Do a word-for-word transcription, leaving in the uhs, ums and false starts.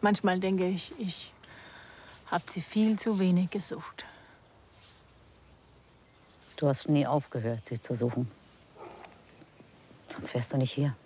Manchmal denke ich, ich habe sie viel zu wenig gesucht. Du hast nie aufgehört, sie zu suchen. Sonst wärst du nicht hier.